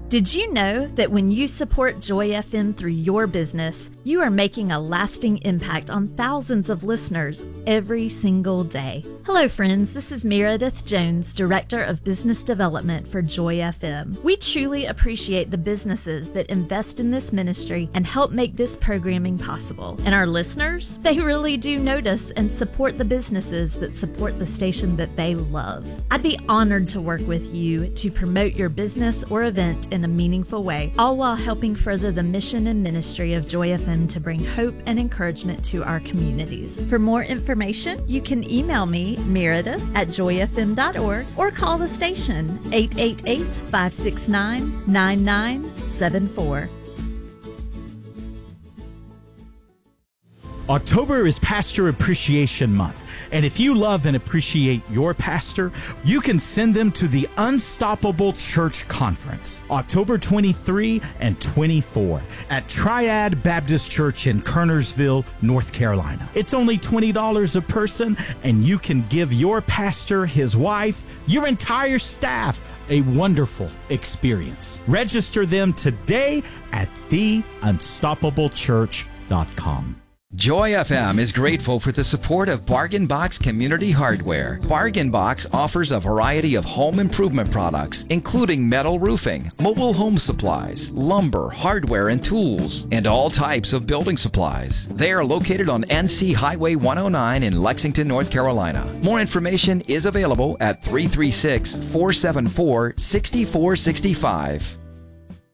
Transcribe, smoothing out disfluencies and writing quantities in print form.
Did you know that when you support Joy FM through your business, you are making a lasting impact on thousands of listeners every single day? Hello, friends. This is Meredith Jones, Director of Business Development for Joy FM. We truly appreciate the businesses that invest in this ministry and help make this programming possible. And our listeners, they really do notice and support the businesses that support the station that they love. I'd be honored to work with you to promote your business or event in a meaningful way, all while helping further the mission and ministry of Joy FM to bring hope and encouragement to our communities. For more information, you can email me, meredith@joyfm.org, or call the station, 888-569-9974. October is Pastor Appreciation Month, and if you love and appreciate your pastor, you can send them to the Unstoppable Church Conference, October 23 and 24 at Triad Baptist Church in Kernersville, North Carolina. It's only $20 a person, and you can give your pastor, his wife, your entire staff a wonderful experience. Register them today at theunstoppablechurch.com. Joy FM is grateful for the support of Bargain Box Community Hardware. Bargain Box offers a variety of home improvement products, including metal roofing, mobile home supplies, lumber, hardware, and tools, and all types of building supplies. They are located on NC Highway 109 in Lexington, North Carolina. More information is available at 336-474-6465.